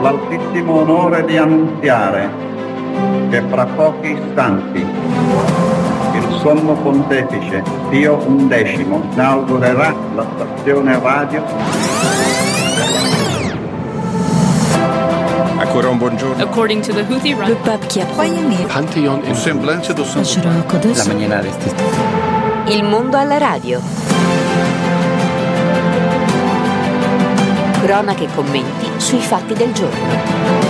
l'altissimo onore di annunziare che fra pochi istanti il Sommo Pontefice Pio XI inaugurerà la stazione radio. Ancora un buongiorno. According to the Houthi, le pape qui a croyé Pantheon in semblanza do la maniera Il mondo alla radio. Cronache e commenti sui fatti del giorno.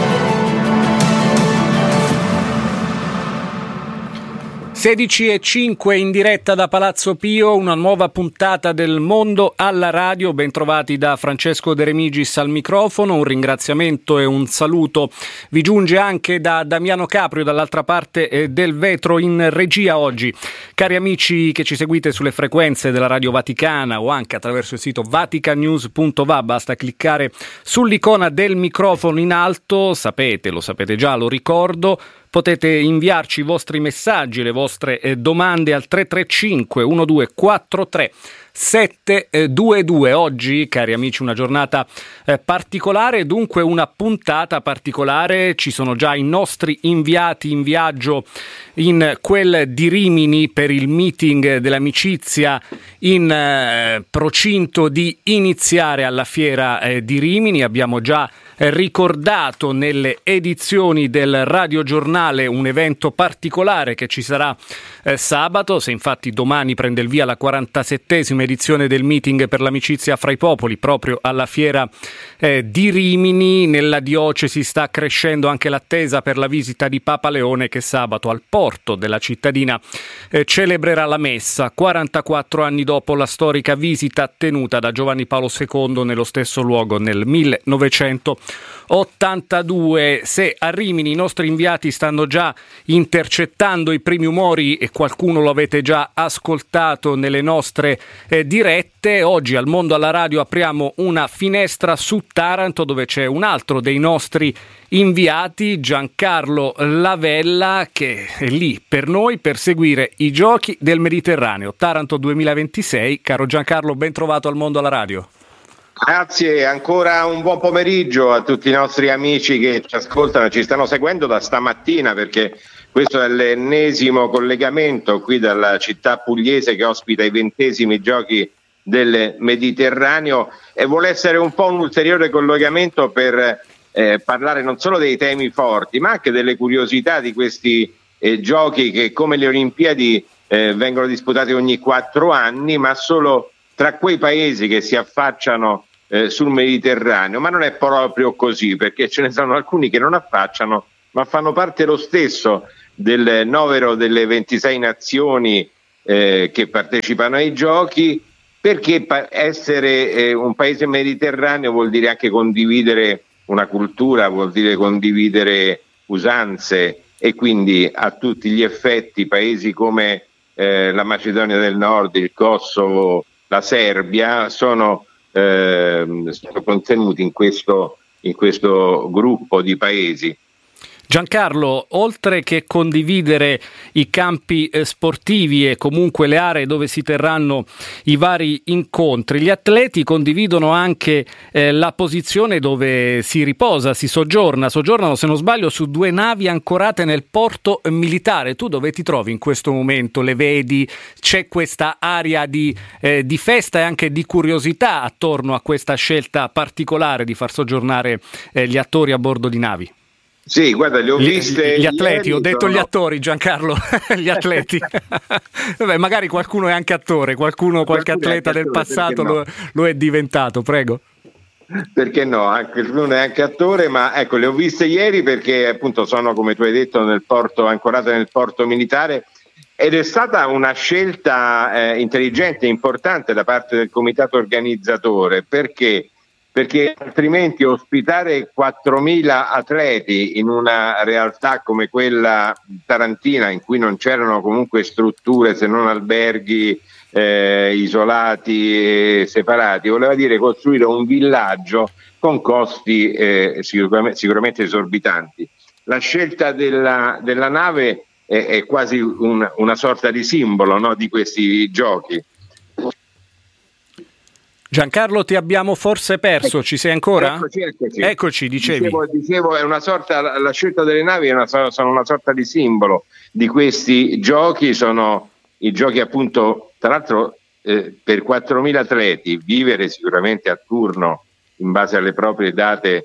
16:05 in diretta da Palazzo Pio, una nuova puntata del Mondo alla radio. Bentrovati da Francesco De Remigis al microfono. Un ringraziamento e un saluto vi giunge anche da Damiano Caprio dall'altra parte del vetro in regia oggi. Cari amici che ci seguite sulle frequenze della Radio Vaticana o anche attraverso il sito vaticanews.va, basta cliccare sull'icona del microfono in alto, lo sapete già, lo ricordo. Potete inviarci i vostri messaggi, le vostre domande al 335 1243 722. Oggi, cari amici, una giornata particolare, dunque una puntata particolare. Ci sono già i nostri inviati in viaggio in quel di Rimini per il meeting dell'amicizia in procinto di iniziare alla fiera di Rimini. Abbiamo già ricordato nelle edizioni del radiogiornale un evento particolare che ci sarà sabato. Se infatti domani prende il via la 47esima edizione del meeting per l'amicizia fra i popoli proprio alla fiera di Rimini. Nella diocesi sta crescendo anche l'attesa per la visita di Papa Leone, che sabato al porto della cittadina celebrerà la messa 44 anni dopo la storica visita tenuta da Giovanni Paolo II nello stesso luogo nel 1982. Se a Rimini i nostri inviati stanno già intercettando i primi umori e qualcuno lo avete già ascoltato nelle nostre dirette, oggi al Mondo alla Radio apriamo una finestra su Taranto, dove c'è un altro dei nostri inviati, Giancarlo Lavella, che è lì per noi per seguire i giochi del Mediterraneo Taranto 2026. Caro Giancarlo, ben trovato al Mondo alla Radio. Grazie, ancora un buon pomeriggio a tutti i nostri amici che ci ascoltano e ci stanno seguendo da stamattina, perché questo è l'ennesimo collegamento qui dalla città pugliese che ospita i 20esimi giochi del Mediterraneo, e vuole essere un po' un ulteriore collegamento per parlare non solo dei temi forti ma anche delle curiosità di questi giochi che, come le Olimpiadi, vengono disputati ogni 4 anni, ma solo tra quei paesi che si affacciano sul Mediterraneo. Ma non è proprio così, perché ce ne sono alcuni che non affacciano ma fanno parte lo stesso del novero delle 26 nazioni che partecipano ai giochi, perché essere un paese mediterraneo vuol dire anche condividere una cultura, vuol dire condividere usanze, e quindi a tutti gli effetti paesi come la Macedonia del Nord, il Kosovo, la Serbia sono contenuti in questo gruppo di paesi. Giancarlo, oltre che condividere i campi sportivi e comunque le aree dove si terranno i vari incontri, gli atleti condividono anche la posizione dove si riposa, si soggiornano, se non sbaglio, su 2 navi ancorate nel porto militare. Tu dove ti trovi in questo momento? Le vedi? C'è questa area di festa e anche di curiosità attorno a questa scelta particolare di far soggiornare gli attori a bordo di navi? Sì, guarda, le ho viste gli atleti, ieri, ho detto gli attori, Giancarlo, gli atleti. Vabbè, magari qualcuno è anche attore, qualche atleta del passato no? lo è diventato, prego. Perché no, anche uno è anche attore, ma ecco, le ho viste ieri perché appunto sono, come tu hai detto, nel porto, ancorate nel porto militare, ed è stata una scelta intelligente e importante da parte del comitato organizzatore, perché altrimenti ospitare 4.000 atleti in una realtà come quella tarantina, in cui non c'erano comunque strutture se non alberghi isolati e separati, voleva dire costruire un villaggio con costi sicuramente esorbitanti. La scelta della nave è quasi una sorta di simbolo, no, di questi giochi. Giancarlo, ti abbiamo forse perso, ci sei ancora? Eccoci, dicevi. Dicevo, è una sorta, la scelta delle navi sono una sorta di simbolo di questi giochi, sono i giochi appunto, tra l'altro per 4.000 atleti, vivere sicuramente a turno in base alle proprie date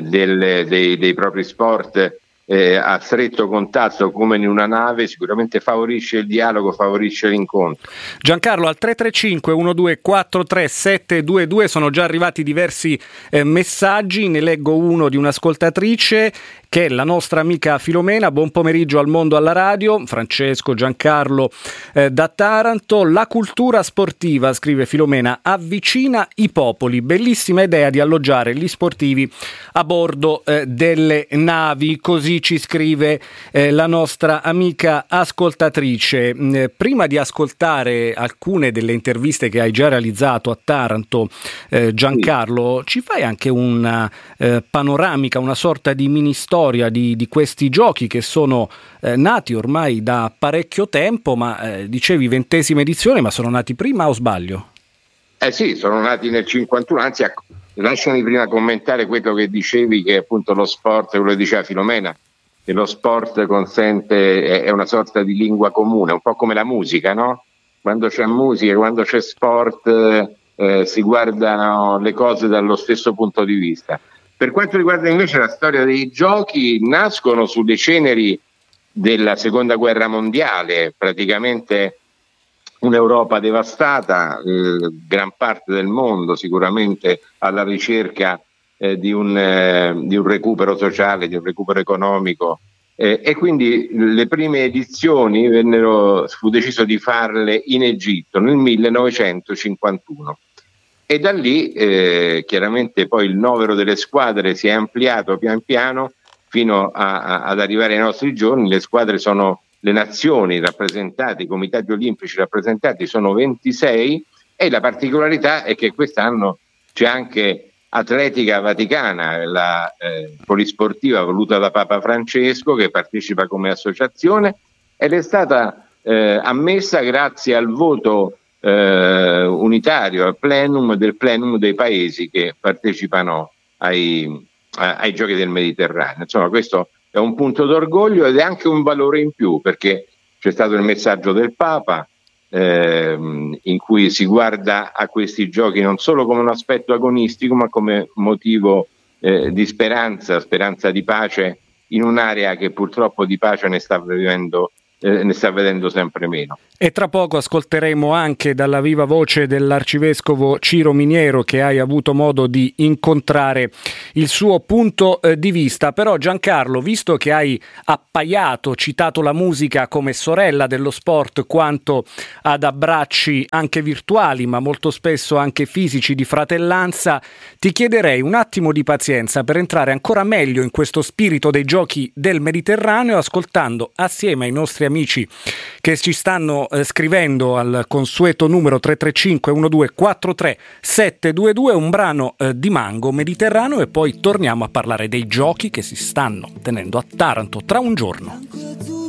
dei propri sport, a stretto contatto come in una nave, sicuramente favorisce il dialogo, favorisce l'incontro. Giancarlo, al 335 1243 722 sono già arrivati diversi messaggi, ne leggo uno di un'ascoltatrice che è la nostra amica Filomena. Buon pomeriggio al mondo alla radio, Francesco, Giancarlo da Taranto. La cultura sportiva, scrive Filomena, avvicina i popoli, bellissima idea di alloggiare gli sportivi a bordo delle navi, così ci scrive la nostra amica ascoltatrice. Prima di ascoltare alcune delle interviste che hai già realizzato a Taranto, Giancarlo, ci fai anche una panoramica, una sorta di mini storia di questi giochi che sono nati ormai da parecchio tempo, ma dicevi 20ª edizione, ma sono nati prima o sbaglio? Sì, sono nati nel 51, anzi lasciami prima commentare quello che dicevi, che appunto lo sport, quello che diceva Filomena, che lo sport consente, è una sorta di lingua comune, un po' come la musica, no? Quando c'è musica, quando c'è sport, si guardano le cose dallo stesso punto di vista. Per quanto riguarda invece la storia dei giochi, nascono sulle ceneri della Seconda Guerra Mondiale, praticamente un'Europa devastata, gran parte del mondo sicuramente alla ricerca di un recupero sociale, di un recupero economico, e quindi le prime edizioni fu deciso di farle in Egitto nel 1951. E da lì chiaramente poi il novero delle squadre si è ampliato pian piano fino ad arrivare ai nostri giorni. Le squadre sono le nazioni rappresentate, i comitati olimpici rappresentati sono 26, e la particolarità è che quest'anno c'è anche Atletica Vaticana, la polisportiva voluta da Papa Francesco, che partecipa come associazione ed è stata ammessa grazie al voto unitario, al plenum dei paesi che partecipano ai giochi del Mediterraneo. Insomma, questo è un punto d'orgoglio ed è anche un valore in più, perché c'è stato il messaggio del Papa in cui si guarda a questi giochi non solo come un aspetto agonistico, ma come motivo di speranza di pace in un'area che purtroppo di pace ne sta vedendo sempre meno. E tra poco ascolteremo anche dalla viva voce dell'arcivescovo Ciro Miniero, che hai avuto modo di incontrare, il suo punto di vista. Però Giancarlo, visto che hai appaiato, citato la musica come sorella dello sport quanto ad abbracci anche virtuali, ma molto spesso anche fisici, di fratellanza, ti chiederei un attimo di pazienza per entrare ancora meglio in questo spirito dei giochi del Mediterraneo, ascoltando assieme ai nostri amici che ci stanno scrivendo al consueto numero 335 1243 722 un brano di Mango Mediterraneo, e poi torniamo a parlare dei giochi che si stanno tenendo a Taranto tra un giorno.